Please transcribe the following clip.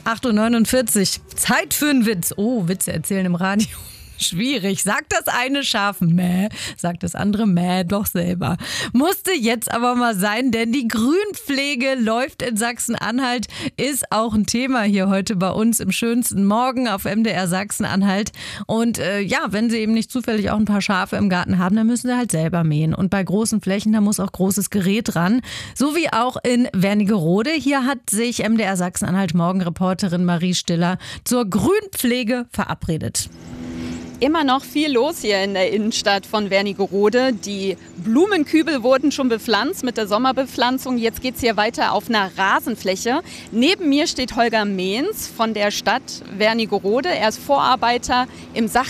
8:49 Uhr. Zeit für einen Witz. Oh, Witze erzählen im Radio. Schwierig. Sagt das eine Schaf Mäh, sagt das andere Mäh doch selber. Musste jetzt aber mal sein, denn die Grünpflege läuft in Sachsen-Anhalt, ist auch ein Thema hier heute bei uns im schönsten Morgen auf MDR Sachsen-Anhalt. Und wenn sie eben nicht zufällig auch ein paar Schafe im Garten haben, dann müssen sie halt selber mähen. Und bei großen Flächen, da muss auch großes Gerät ran. So wie auch in Wernigerode. Hier hat sich MDR Sachsen-Anhalt Morgenreporterin Marie Stiller zur Grünpflege verabredet. Immer noch viel los hier in der Innenstadt von Wernigerode. Die Blumenkübel wurden schon bepflanzt mit der Sommerbepflanzung. Jetzt geht es hier weiter auf einer Rasenfläche. Neben mir steht Holger Mehns von der Stadt Wernigerode. Er ist Vorarbeiter im